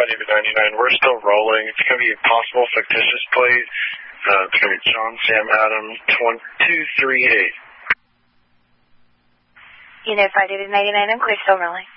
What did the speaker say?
Navy 99. We're still rolling. It's going to be a possible fictitious plate. It's going to be John Sam Adam 238. Unified Navy 99, we're still rolling.